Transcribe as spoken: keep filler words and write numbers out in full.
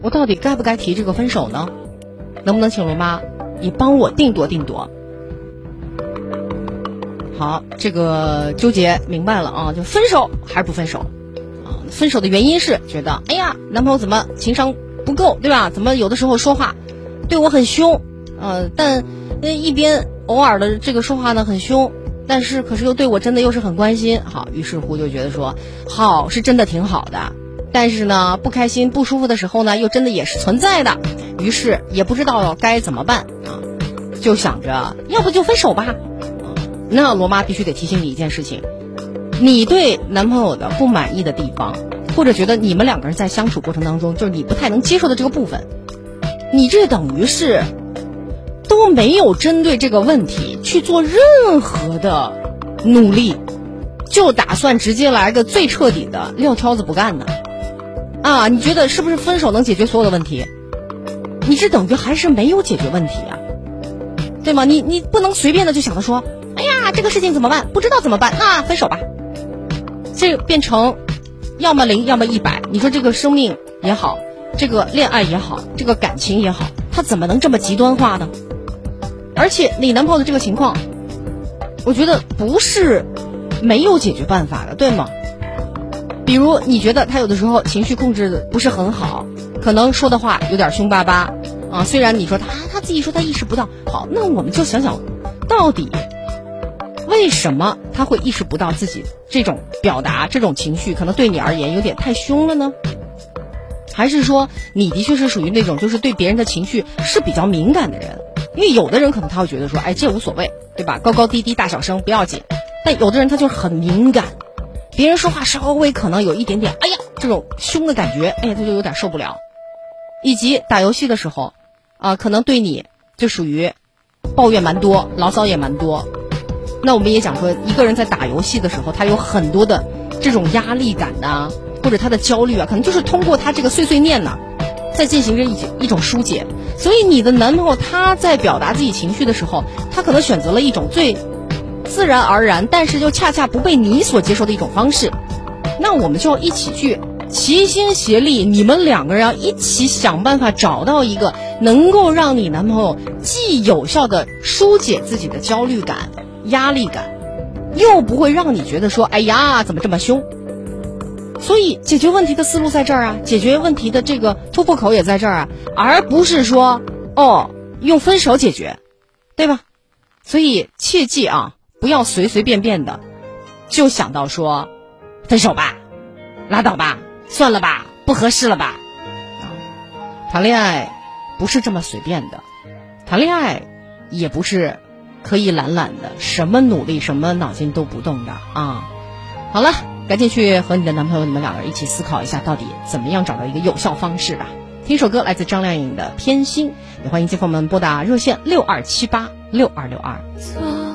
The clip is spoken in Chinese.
我到底该不该提这个分手呢？能不能请罗妈你帮我定夺定夺？好，这个纠结明白了啊，就分手还是不分手啊？分手的原因是觉得，哎呀，男朋友怎么情商不够，对吧？怎么有的时候说话对我很凶，呃，但一边偶尔的这个说话呢很凶，但是可是又对我真的又是很关心。好，于是乎就觉得说，好是真的挺好的，但是呢不开心不舒服的时候呢又真的也是存在的，于是也不知道该怎么办啊，就想着要不就分手吧。那罗妈必须得提醒你一件事情，你对男朋友的不满意的地方，或者觉得你们两个人在相处过程当中就是你不太能接受的这个部分，你这等于是都没有针对这个问题去做任何的努力，就打算直接来个最彻底的撂挑子不干呢？啊，你觉得是不是分手能解决所有的问题？你这等于还是没有解决问题啊，对吗？你你不能随便的就想着说，哎呀，这个事情怎么办？不知道怎么办，那分手吧。这变成要么零，要么一百。你说这个生命也好，这个恋爱也好，这个感情也好，它怎么能这么极端化呢？而且你男朋友的这个情况，我觉得不是没有解决办法的，对吗？比如你觉得他有的时候情绪控制的不是很好，可能说的话有点凶巴巴啊。虽然你说他他自己说他意识不到，好，那我们就想想，到底为什么他会意识不到自己这种表达这种情绪可能对你而言有点太凶了呢？还是说你的确是属于那种就是对别人的情绪是比较敏感的人？因为有的人可能他会觉得说，哎，这无所谓，对吧？高高低低大小声不要紧。但有的人他就是很敏感，别人说话稍微可能有一点点，哎呀，这种凶的感觉，哎呀，他就有点受不了。以及打游戏的时候啊、呃，可能对你就属于抱怨蛮多，牢骚也蛮多。那我们也讲说，一个人在打游戏的时候，他有很多的这种压力感呐、啊，或者他的焦虑啊，可能就是通过他这个碎碎念呐、啊，在进行着一一种疏解。所以你的男朋友他在表达自己情绪的时候，他可能选择了一种最自然而然，但是又恰恰不被你所接受的一种方式。那我们就要一起去齐心协力，你们两个人要一起想办法找到一个能够让你男朋友既有效的疏解自己的焦虑感压力感，又不会让你觉得说，哎呀怎么这么凶。所以解决问题的思路在这儿啊，解决问题的这个突破口也在这儿啊，而不是说哦用分手解决，对吧？所以切记啊，不要随随便便的就想到说分手吧，拉倒吧，算了吧，不合适了吧。谈恋爱不是这么随便的，谈恋爱也不是可以懒懒的，什么努力什么脑筋都不动的啊。好了，赶紧去和你的男朋友你们两个人一起思考一下，到底怎么样找到一个有效方式吧。听首歌来自张靓颖的《偏心》，也欢迎街坊们拨打热线六二七八六二六二。